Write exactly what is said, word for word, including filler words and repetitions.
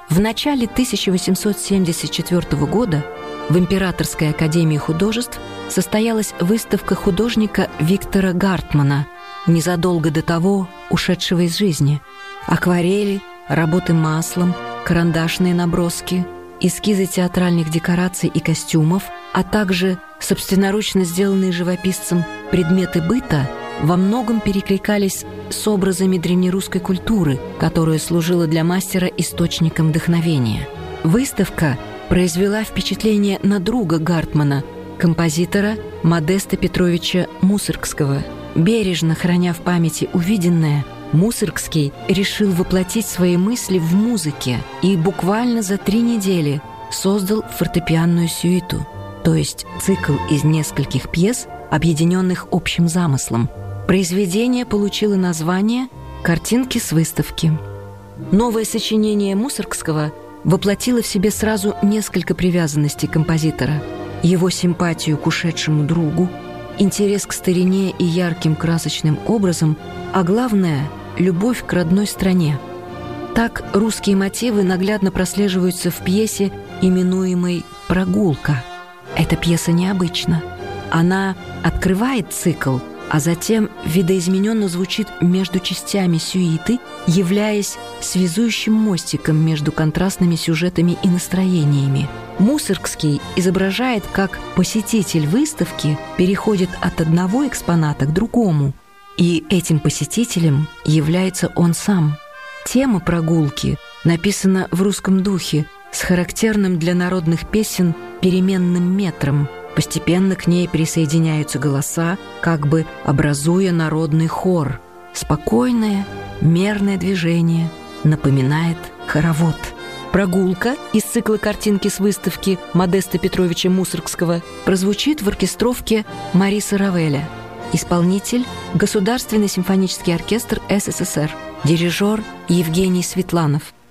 В начале тысяча восемьсот семьдесят четвёртого года в Императорской академии художеств состоялась выставка художника Виктора Гартмана, незадолго до того ушедшего из жизни. Акварели, работы маслом, карандашные наброски, эскизы театральных декораций и костюмов, а также собственноручно сделанные живописцем предметы быта во многом перекликались с образами древнерусской культуры, которая служила для мастера источником вдохновения. Выставка произвела впечатление на друга Гартмана, композитора Модеста Петровича Мусоргского. Бережно храня в памяти увиденное, Мусоргский решил воплотить свои мысли в музыке и буквально за три недели создал фортепианную сюиту, то есть цикл из нескольких пьес, объединенных общим замыслом. Произведение получило название «Картинки с выставки». Новое сочинение Мусоргского воплотило в себе сразу несколько привязанностей композитора: его симпатию к ушедшему другу, интерес к старине и ярким красочным образом, а главное — любовь к родной стране. Так русские мотивы наглядно прослеживаются в пьесе, именуемой «Прогулка». Эта пьеса необычна. Она открывает цикл, а затем видоизмененно звучит между частями сюиты, являясь связующим мостиком между контрастными сюжетами и настроениями. Мусоргский изображает, как посетитель выставки переходит от одного экспоната к другому, и этим посетителем является он сам. Тема прогулки написана в русском духе с характерным для народных песен переменным метром. Постепенно к ней присоединяются голоса, как бы образуя народный хор. Спокойное, мерное движение напоминает хоровод. «Прогулка» из цикла «Картинки с выставки» Модеста Петровича Мусоргского прозвучит в оркестровке Мариса Равеля. Исполнитель – Государственный симфонический оркестр СССР. Дирижер Евгений Светланов.